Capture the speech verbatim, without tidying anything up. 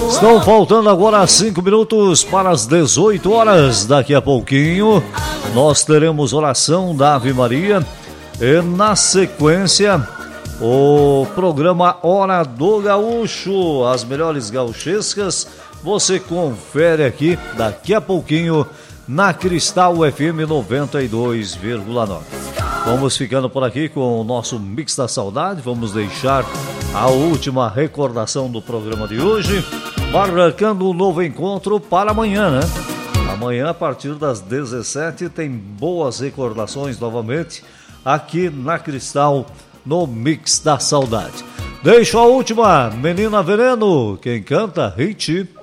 Estão faltando agora cinco minutos para as dezoito horas. Daqui a pouquinho nós teremos oração da Ave Maria e na sequência o programa Hora do Gaúcho. As melhores gauchescas você confere aqui daqui a pouquinho na Cristal F M noventa e dois vírgula nove. Vamos ficando por aqui com o nosso Mix da Saudade. Vamos deixar a última recordação do programa de hoje, marcando um novo encontro para amanhã, né? Amanhã, a partir das dezessete, tem boas recordações novamente aqui na Cristal, no Mix da Saudade. Deixo a última, Menina Veneno, quem canta, Hit.